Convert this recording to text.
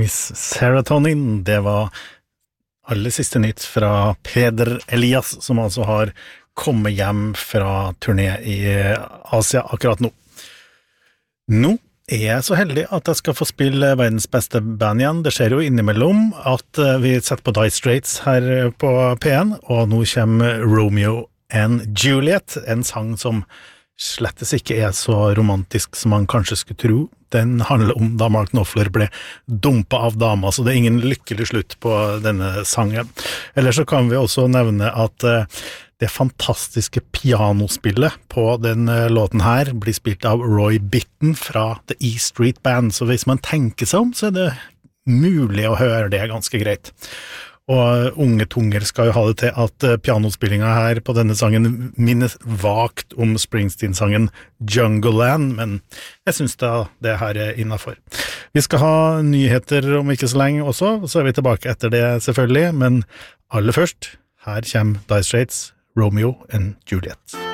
Miss Serotonin, det var aller siste nytt fra Peder Elias, som altså har kommet hjem fra turné i Asia akkurat nå. Nå er jeg så heldig at jeg skal få spille verdens beste band igjen. Det skjer jo innimellom at vi setter på Dire Straits her på P1, og nå kommer Romeo and Juliet, en sang som slettes ikke er så romantisk som man kanskje skulle tro. Den handler om da Mark Knopfler ble dumpet av dama, så det er ingen lykkelig slutt på denne sangen. Eller så kan vi også nevne at det fantastiske pianospillet på den låten her blir spilt av Roy Bittan fra The E Street Band, så hvis man tenker seg om, så er det mulig å høre det ganske greit. Og unge tunger skal jo ha det til at pianospillinga her på denne sangen minnes vagt om Springsteen-sangen Jungle Land, men jeg synes da det her er innenfor. Vi skal ha nyheter om ikke så lenge også, så er vi tilbake etter det selvfølgelig, men aller først, her kommer Dire Straits, Romeo and Juliet.